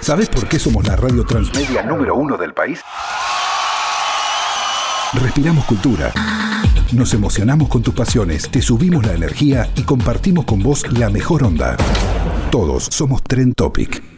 ¿Sabés por qué somos la radio transmedia número 1 del país? Respiramos cultura. Nos emocionamos con tus pasiones, te subimos la energía y compartimos con vos la mejor onda. Todos somos Trend Topic.